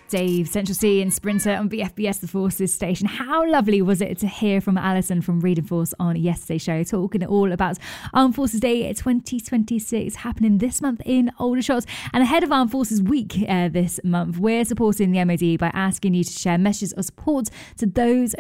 Dave, Central C and Sprinter on BFBS The Forces station. How lovely was it to hear from Alison from Reading Force on yesterday's show, talking all about Armed Forces Day 2026 happening this month in Aldershot. And ahead of Armed Forces Week this month, we're supporting the MOD by asking you to share messages of support to those